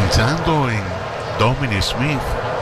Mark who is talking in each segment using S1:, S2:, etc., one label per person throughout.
S1: Pensando en Dominic Smith,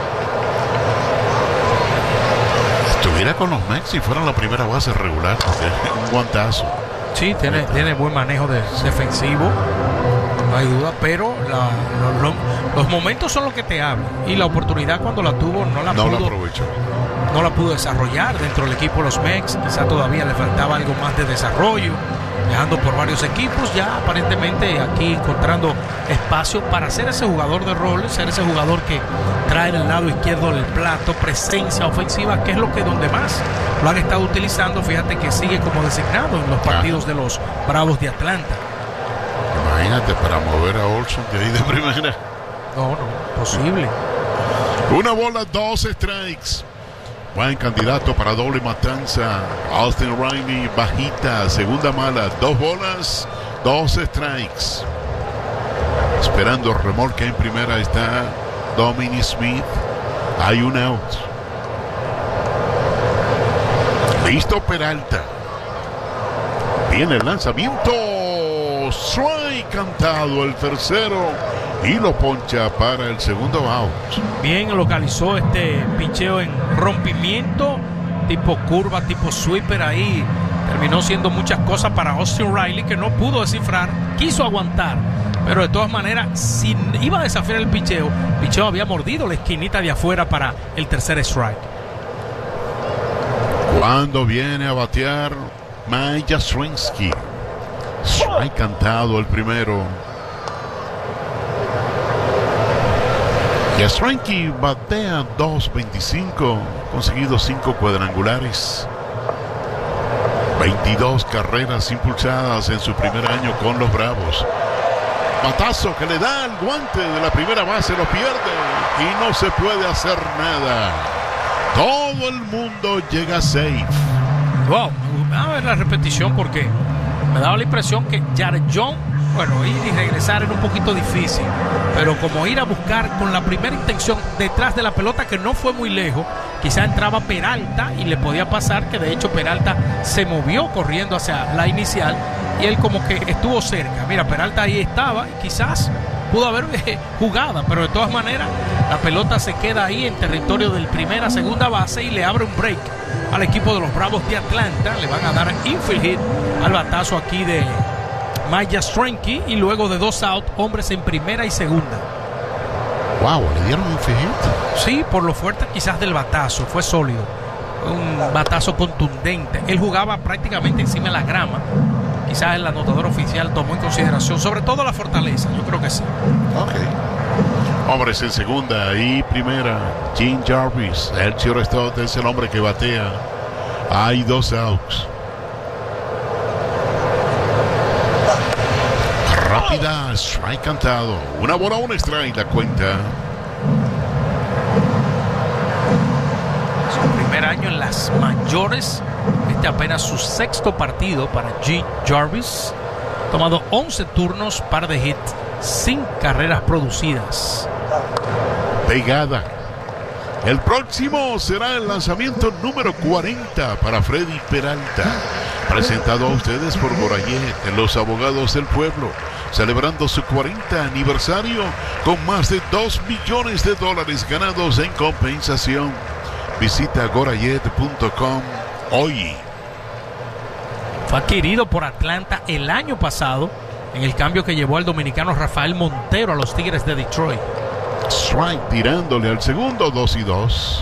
S1: estuviera con los Mets si fuera la primera base regular, un guantazo.
S2: Sí, tiene buen manejo defensivo, no hay duda, pero los momentos son los que te hablan, y la oportunidad cuando la tuvo no la
S1: aprovechó.
S2: No la pudo desarrollar dentro del equipo de los Mets. Quizá todavía le faltaba algo más de desarrollo, viajando por varios equipos, ya aparentemente aquí encontrando espacio para ser ese jugador de roles, ser ese jugador que trae el lado izquierdo del plato, presencia ofensiva, que es lo que donde más lo han estado utilizando. Fíjate que sigue como designado en los partidos de los Bravos de Atlanta.
S1: Imagínate, para mover a Olson de ahí de primera.
S2: No, posible.
S1: Una bola, 2 strikes. Buen candidato para doble matanza. Austin Riley, bajita, segunda mala, 2 bolas, 2 strikes. Esperando remolque en primera está Dominic Smith. Hay un out. Listo Peralta. Viene el lanzamiento. Strike cantado el tercero. Y lo poncha para el segundo out.
S2: Bien localizó este picheo en rompimiento, tipo curva, tipo sweeper ahí. Terminó siendo muchas cosas para Austin Riley, que no pudo descifrar, quiso aguantar. Pero de todas maneras, si iba a desafiar el picheo había mordido la esquinita de afuera para el tercer strike.
S1: Cuando viene a batear Mike Yastrzemski. Strike cantado el primero. Yastrzemski batea 2.25, conseguido 5 cuadrangulares, 22 carreras impulsadas en su primer año con los Bravos. Batazo que le da al guante de la primera base, lo pierde y no se puede hacer nada. Todo el mundo llega safe.
S2: Wow, a ver la repetición porque me daba la impresión que Jared Jones, ir y regresar era un poquito difícil, pero como ir a buscar con la primera intención detrás de la pelota, que no fue muy lejos, quizá entraba Peralta y le podía pasar, que de hecho Peralta se movió corriendo hacia la inicial y él como que estuvo cerca. Mira, Peralta ahí estaba y quizás pudo haber jugada, pero de todas maneras la pelota se queda ahí en territorio del primera, segunda base y le abre un break al equipo de los Bravos de Atlanta. Le van a dar infield hit al batazo aquí de Mike Yastrzemski y luego de 2 out, hombres en primera y segunda.
S1: Wow, ¿le dieron infield hit?
S2: Sí, por lo fuerte quizás del batazo, fue sólido, un batazo contundente. Él jugaba prácticamente encima de la grama. Quizás el anotador oficial tomó en consideración sobre todo la fortaleza, yo creo que sí.
S1: Ok. Hombres en segunda y primera. Jim Jarvis, el shortstop, es el hombre que batea. Hay 2 outs. Rápida, strike cantado. Una bola, un strike, la cuenta.
S2: Su primer año en las mayores. Este apenas su 6º partido para Jim Jarvis. Tomado 11 turnos, par de hits, sin carreras producidas.
S1: Pegada. El próximo será el lanzamiento número 40 para Freddy Peralta. Presentado a ustedes por Gorayet, los abogados del pueblo. Celebrando su 40 aniversario con más de $2 millones ganados en compensación. Visita gorayet.com hoy.
S2: Fue adquirido por Atlanta el año pasado en el cambio que llevó al dominicano Rafael Montero a los Tigres de Detroit.
S1: Strike tirándole al segundo, 2-2.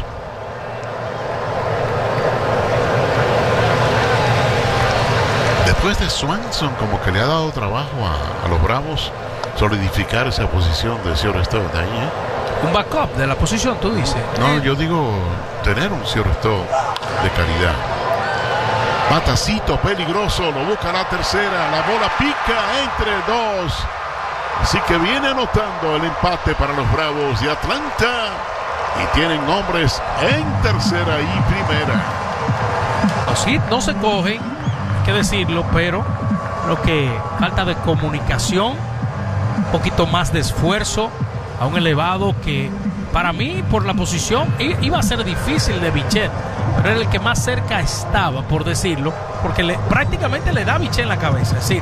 S1: Después de Swanson, como que le ha dado trabajo a los Bravos solidificar esa posición de shortstop de ahí, ¿eh?
S2: Un backup de la posición, tú dices.
S1: No, yo digo tener un shortstop de calidad. Batacito peligroso, lo busca la tercera, la bola pica entre 2. Así que viene anotando el empate para los Bravos de Atlanta. Y tienen hombres en tercera y primera.
S2: Los hits no se cogen, hay que decirlo, pero lo que falta de comunicación, un poquito más de esfuerzo a un elevado que para mí por la posición iba a ser difícil de Bichette, pero era el que más cerca estaba, por decirlo, porque prácticamente le da Bichette en la cabeza. Es decir,